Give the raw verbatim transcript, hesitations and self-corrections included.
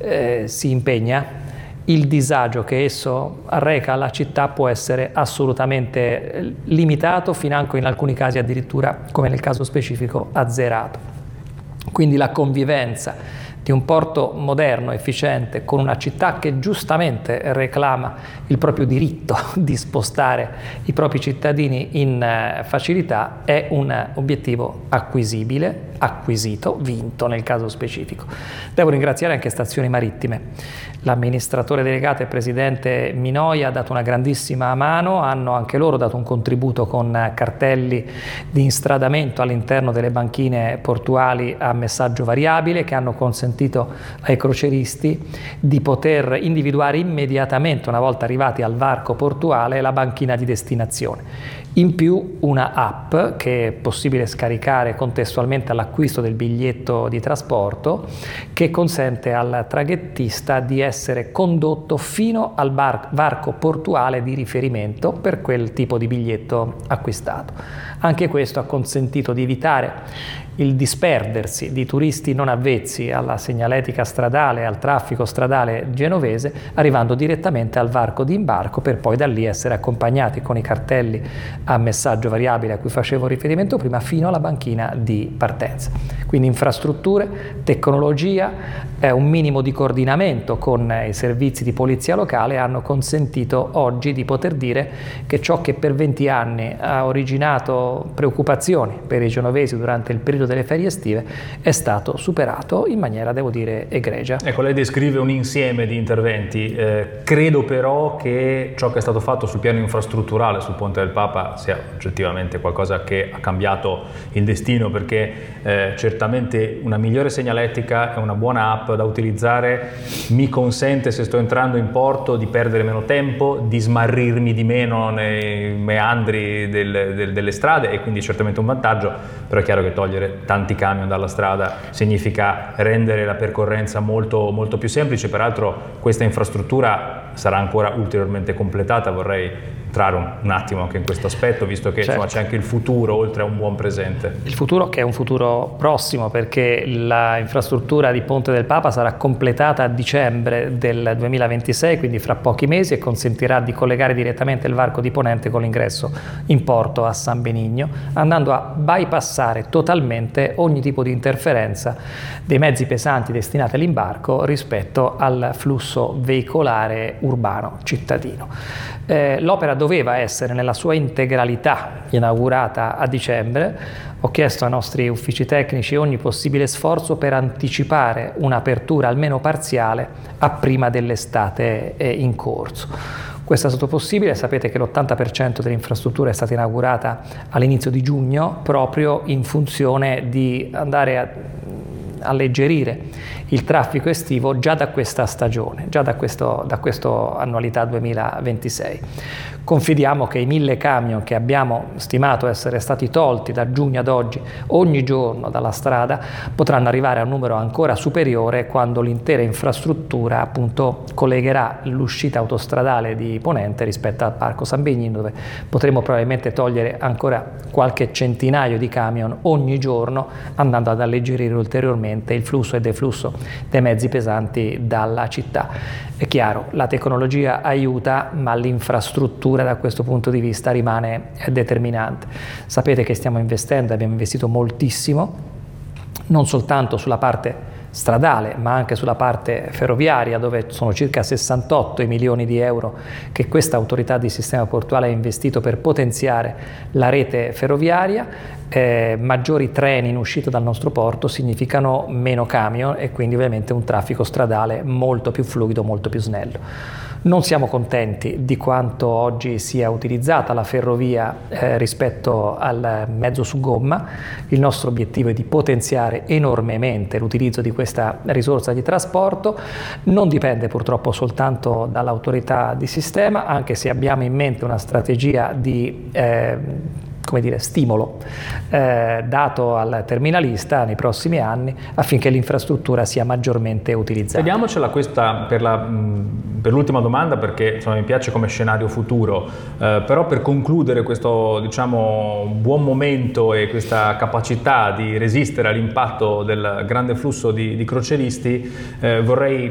eh, si impegna, il disagio che esso arreca alla città può essere assolutamente limitato, financo in alcuni casi addirittura, come nel caso specifico, azzerato. Quindi la convivenza di un porto moderno, efficiente, con una città che giustamente reclama il proprio diritto di spostare i propri cittadini in facilità, è un obiettivo acquisibile, acquisito, vinto nel caso specifico. Devo ringraziare anche Stazioni Marittime. L'amministratore delegato e presidente Minoia ha dato una grandissima mano, hanno anche loro dato un contributo con cartelli di instradamento all'interno delle banchine portuali a messaggio variabile, che hanno consentito ai crocieristi di poter individuare immediatamente, una volta arrivati al varco portuale, la banchina di destinazione. In più una app che è possibile scaricare contestualmente all'acquisto del biglietto di trasporto, che consente al traghettista di essere condotto fino al bar- varco portuale di riferimento per quel tipo di biglietto acquistato. Anche questo ha consentito di evitare il disperdersi di turisti non avvezzi alla segnaletica stradale, al traffico stradale genovese, arrivando direttamente al varco di imbarco per poi da lì essere accompagnati con i cartelli a messaggio variabile a cui facevo riferimento prima fino alla banchina di partenza. Quindi infrastrutture, tecnologia, eh, un minimo di coordinamento con i servizi di polizia locale hanno consentito oggi di poter dire che ciò che per venti anni ha originato preoccupazioni per i genovesi durante il periodo delle ferie estive è stato superato in maniera, devo dire, egregia. Ecco, lei descrive un insieme di interventi, eh, credo però che ciò che è stato fatto sul piano infrastrutturale sul Ponte del Papa sia oggettivamente qualcosa che ha cambiato il destino, perché eh, certamente una migliore segnaletica e una buona app da utilizzare mi consente, se sto entrando in porto, di perdere meno tempo, di smarrirmi di meno nei meandri del, del, delle strade, e quindi certamente un vantaggio, però è chiaro che togliere tanti camion dalla strada significa rendere la percorrenza molto, molto più semplice. Peraltro questa infrastruttura sarà ancora ulteriormente completata, vorrei entrare un, un attimo anche in questo aspetto, visto che certo, insomma, c'è anche il futuro oltre a un buon presente. Il futuro che è un futuro prossimo, perché la infrastruttura di Ponte del Papa sarà completata a dicembre del duemilaventisei, quindi fra pochi mesi, e consentirà di collegare direttamente il varco di Ponente con l'ingresso in porto a San Benigno, andando a bypassare totalmente ogni tipo di interferenza dei mezzi pesanti destinati all'imbarco rispetto al flusso veicolare urbano cittadino. Eh, l'opera doveva essere nella sua integralità inaugurata a dicembre. Ho chiesto ai nostri uffici tecnici ogni possibile sforzo per anticipare un'apertura almeno parziale a prima dell'estate eh, in corso. Questo è stato possibile. Sapete che l'ottanta per cento dell'infrastruttura è stata inaugurata all'inizio di giugno, proprio in funzione di andare a alleggerire il traffico estivo già da questa stagione, già da questo, da questo annualità duemilaventisei. Confidiamo che i mille camion che abbiamo stimato essere stati tolti da giugno ad oggi ogni giorno dalla strada potranno arrivare a un numero ancora superiore quando l'intera infrastruttura appunto collegherà l'uscita autostradale di Ponente rispetto al Parco San Benigno, dove potremo probabilmente togliere ancora qualche centinaio di camion ogni giorno, andando ad alleggerire ulteriormente il flusso e deflusso dei mezzi pesanti dalla città. È chiaro, la tecnologia aiuta, ma l'infrastruttura da questo punto di vista rimane determinante. Sapete che stiamo investendo, abbiamo investito moltissimo, non soltanto sulla parte stradale, ma anche sulla parte ferroviaria, dove sono circa sessantotto i milioni di euro che questa autorità di sistema portuale ha investito per potenziare la rete ferroviaria. Eh, maggiori treni in uscita dal nostro porto significano meno camion e quindi ovviamente un traffico stradale molto più fluido, molto più snello. Non siamo contenti di quanto oggi sia utilizzata la ferrovia eh, rispetto al mezzo su gomma. Il nostro obiettivo è di potenziare enormemente l'utilizzo di questa risorsa di trasporto. Non dipende purtroppo soltanto dall'autorità di sistema, anche se abbiamo in mente una strategia di eh, come dire, stimolo eh, dato al terminalista nei prossimi anni affinché l'infrastruttura sia maggiormente utilizzata. Vediamocela questa per, la, per l'ultima domanda, perché insomma, mi piace come scenario futuro, eh, però per concludere questo diciamo, buon momento e questa capacità di resistere all'impatto del grande flusso di, di crocieristi, eh, vorrei